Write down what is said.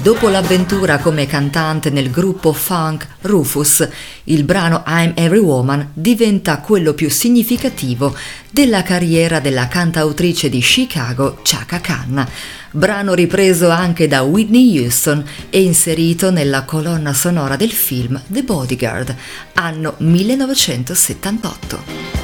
Dopo l'avventura come cantante nel gruppo funk Rufus, il brano I'm Every Woman diventa quello più significativo della carriera della cantautrice di Chicago Chaka Khan, brano ripreso anche da Whitney Houston e inserito nella colonna sonora del film The Bodyguard, anno 1978.